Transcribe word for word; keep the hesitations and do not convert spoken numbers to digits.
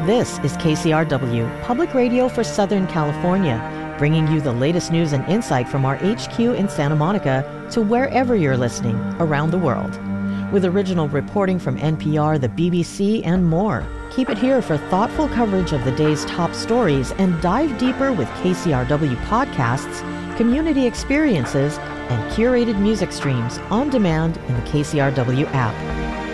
This is K C R W, Public Radio for Southern California, bringing you the latest news and insight from our H Q in Santa Monica to wherever you're listening around the world. With original reporting from N P R, the B B C, and more. Keep it here for thoughtful coverage of the day's top stories and dive deeper with K C R W podcasts, community experiences, and curated music streams on demand in the K C R W app.